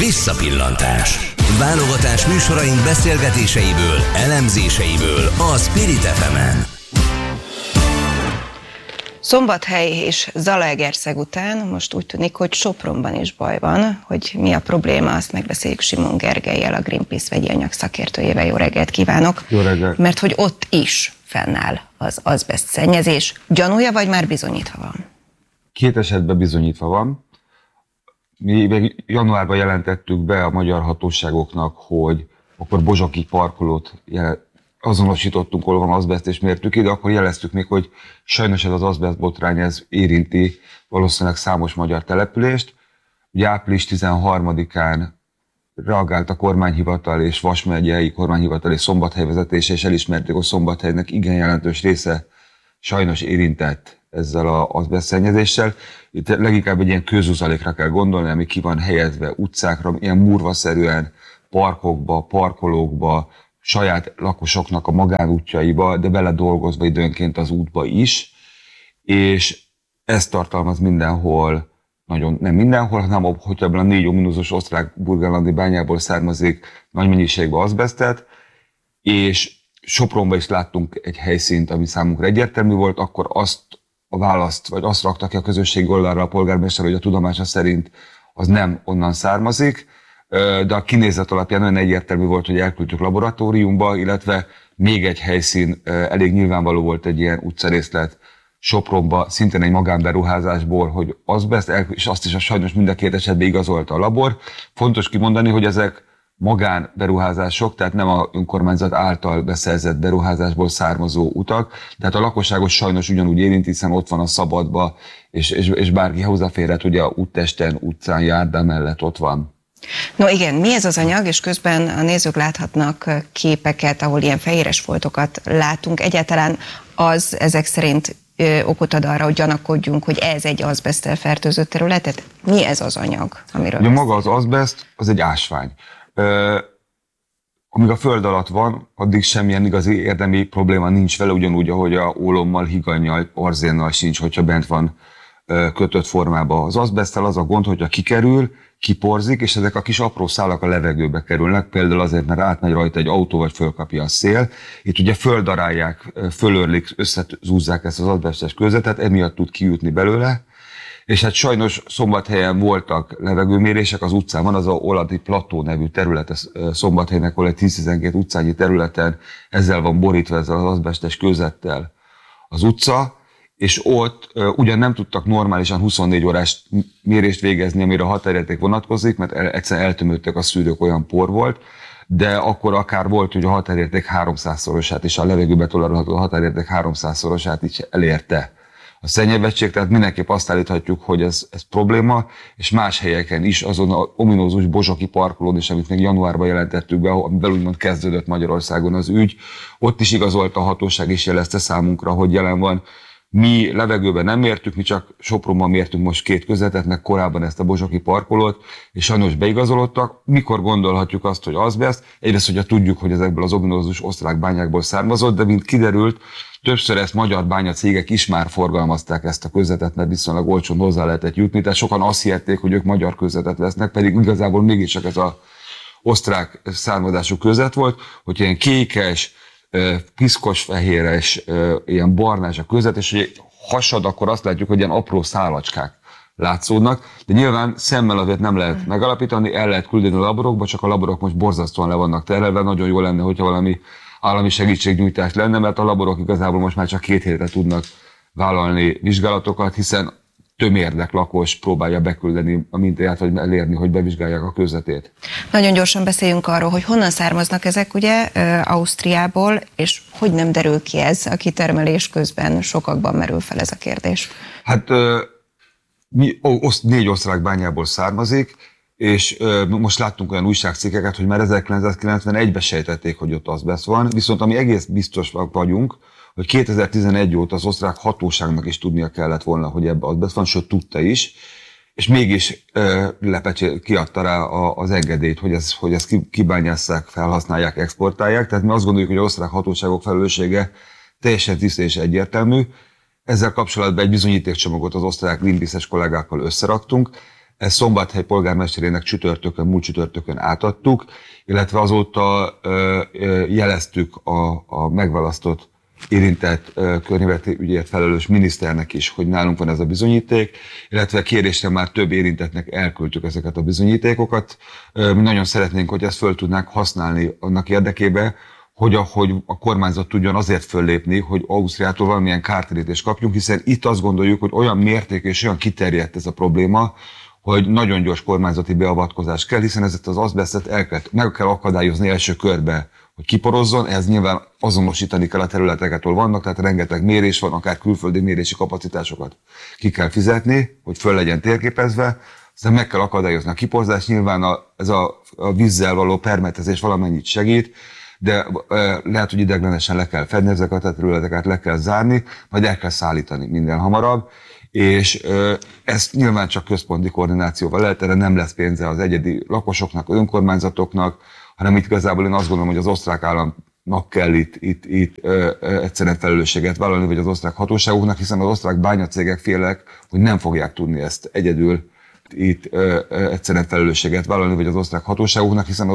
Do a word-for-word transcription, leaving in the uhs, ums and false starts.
Visszapillantás. Válogatás műsoraink beszélgetéseiből, elemzéseiből a Spirit ef emen. Szombathely és Zalaegerszeg után most úgy tűnik, hogy Sopronban is baj van. Hogy mi a probléma, azt megbeszéljük Simon Gergellyel, a Greenpeace vegyi anyag szakértőjével. Jó reggelt kívánok! Jó reggelt! Mert hogy ott is fennáll az azbeszt szennyezés. Gyanúja, vagy már bizonyítva van? Két esetben bizonyítva van. Mi még januárban jelentettük be a magyar hatóságoknak, hogy akkor Bozsoki parkolót azonosítottunk, hol van azbeszt, és mértük ki, de akkor jeleztük még, hogy sajnos ez az azbeszt botrány, ez érinti valószínűleg számos magyar települést. Ugye április tizenharmadikán reagált a kormányhivatal és Vas megyei kormányhivatal és Szombathely vezetése, és elismerték, hogy Szombathelynek igen jelentős része sajnos érintett ezzel az azbesztszennyezéssel. Itt leginkább egy ilyen közúzalékra kell gondolni, ami ki van helyezve utcákra, ilyen murvaszerűen parkokba, parkolókba, saját lakosoknak a magánútjaiba, de bele dolgozva időnként az útba is, és ez tartalmaz mindenhol, nagyon nem mindenhol, hanem hogy ebből a négy ominózus osztrák burgenlandi bányából származik nagy mennyiségben azbesztet, és Sopronban is láttunk egy helyszínt, ami számunkra egyértelmű volt, akkor azt a választ, vagy azt rakta ki a közösségi oldalra a polgármester, hogy a tudomása szerint az nem onnan származik, de a kinézet alapján olyan egyértelmű volt, hogy elküldtük laboratóriumba, illetve még egy helyszín, elég nyilvánvaló volt egy ilyen utcarészlet Sopronba, szintén egy magánberuházásból, hogy azbeszt, és azt is a sajnos mind a két esetben igazolta a labor. Fontos kimondani, hogy ezek magánberuházások, tehát nem a önkormányzat által beszerzett beruházásból származó utak, tehát a lakosságot sajnos ugyanúgy érinti, hiszen ott van a szabadba, és, és, és bárki hozzáférhet, ugye a úttesten, utcán, járdán mellett ott van. No igen, mi ez az anyag, és közben a nézők láthatnak képeket, ahol ilyen fehéres foltokat látunk. Egyáltalán az ezek szerint ö, okot ad arra, hogy gyanakodjunk, hogy ez egy azbeszttel fertőzött területet? Mi ez az anyag, amiről Ugye maga az azbeszt, az egy ásvány. Uh, amíg a föld alatt van, addig semmilyen igazi érdemi probléma nincs vele, ugyanúgy, ahogy a ólommal, higannyal, arzénnal sincs, hogyha bent van uh, kötött formában. Az azbeszttel az a gond, hogyha kikerül, kiporzik, és ezek a kis apró szálak a levegőbe kerülnek, például azért, mert átmegy rajta egy autó, vagy fölkapja a szél. Itt ugye földarálják, fölörlik, összezúzzák ezt az azbesztes közetet, emiatt tud kijutni belőle. És hát sajnos Szombathelyen voltak levegőmérések, az utcán van az a Oladi Plató nevű terület Szombathelynek, ahol egy tíz-tizenkét utcányi területen ezzel van borítva, ezzel az azbestes kőzettel az utca, és ott uh, ugyan nem tudtak normálisan huszonnégy órás mérést végezni, amire a határérték vonatkozik, mert el, egyszerűen eltömődtek a szűrők, olyan por volt, de akkor akár volt, hogy a határérték háromszázszorosát és a levegőbe tolerálható határérték háromszázszorosát is elérte a szennyezettség, tehát mindenképp azt állíthatjuk, hogy ez, ez probléma, és más helyeken is, azon a ominózus Bozsoki parkolón is, amit még januárban jelentettük be, amiben úgymond kezdődött Magyarországon az ügy, ott is igazolta a hatóság, és jelezte számunkra, hogy jelen van. Mi levegőben nem mértük, mi csak Sopronban mértünk most két közetet, meg korábban ezt a Bozsoki parkolót, és sajnos beigazolódtak. Mikor gondolhatjuk azt, hogy azbeszt? Egyrészt, hogyha tudjuk, hogy ezekből az ominózus osztrák bányákból származott, de mint kiderült, többször ezt magyar bányacégek is már forgalmazták ezt a közetet, mert viszonylag olcsón hozzá lehetett jutni, tehát sokan azt hihették, hogy ők magyar közetet vesznek, pedig igazából mégiscsak ez az osztrák származású közet volt, hogy ilyen kékes, piszkos-fehéres, ilyen barnás a közet, és hogy hasad, akkor azt látjuk, hogy ilyen apró szálacskák látszódnak, de nyilván szemmel azért nem lehet megalapítani, el lehet küldeni a laborokba, csak a laborok most borzasztóan le vannak terhelve, nagyon jó lenne, hogyha valami állami segítségnyújtás lenne, mert a laborok igazából most már csak két hétre tudnak vállalni vizsgálatokat, hiszen tömérdek lakos próbálja beküldeni a mintáját, vagy elérni, hogy bevizsgálják a közvetét. Nagyon gyorsan beszéljünk arról, hogy honnan származnak ezek, ugye, Ausztriából, és hogy nem derül ki ez a kitermelés közben, sokakban merül fel ez a kérdés. Hát mi négy osztrák bányából származik, és most láttunk olyan újságcikkeket, hogy már ezerkilencszázkilencvenegyben sejtették, hogy ott azbeszt van, viszont ami egész biztos vagyunk, hogy kétezer-tizenegy óta az osztrák hatóságnak is tudnia kellett volna, hogy ebbe azbeszt van, sőt tudta is, és mégis ö, lepecsé, kiadta rá a, az engedélyt, hogy, ez, hogy ezt kibányásszák, felhasználják, exportálják. Tehát mi azt gondoljuk, hogy az osztrák hatóságok felelőssége teljesen tiszta és egyértelmű. Ezzel kapcsolatban egy bizonyítékcsomagot az osztrák Greenpeace-es kollégákkal összeraktunk. Ezt Szombathely polgármesterének csütörtökön, múlt csütörtökön átadtuk, illetve azóta ö, ö, jeleztük a, a megválasztott érintett környezeti ügyért felelős miniszternek is, hogy nálunk van ez a bizonyíték, illetve kérésre már több érintettnek elküldtük ezeket a bizonyítékokat. Mi nagyon szeretnénk, hogy ezt föl tudnánk használni annak érdekében, hogy ahogy a kormányzat tudjon azért föllépni, hogy Ausztriától valamilyen kártérítést kapjunk, hiszen itt azt gondoljuk, hogy olyan mértékű és olyan kiterjedt ez a probléma, hogy nagyon gyors kormányzati beavatkozás kell, hiszen ezt az azbesztet el kell, meg kell akadályozni első körbe, hogy kiporozzon, ehhez nyilván azonosítani kell a területeket, ahol vannak, tehát rengeteg mérés van, akár külföldi mérési kapacitásokat ki kell fizetni, hogy föl legyen térképezve, aztán meg kell akadályozni a kiporzást, nyilván a, ez a, a vízzel való permetezés valamennyit segít, de e, lehet, hogy ideiglenesen le kell fedni ezeket a területeket, le kell zárni, majd el kell szállítani minden hamarabb, és e, ezt nyilván csak központi koordinációval lehet, erre nem lesz pénze az egyedi lakosoknak, önkormányzatoknak, hanem itt igazából én azt gondolom, hogy az osztrák államnak kell itt, itt, itt ö, ö, egyszerűen felelősséget vállalni, vagy az osztrák hatóságoknak, hiszen az osztrák bányacégek félek, hogy nem fogják tudni ezt egyedül itt ö, ö, egyszerűen felelősséget vállalni, vagy az osztrák hatóságoknak, hiszen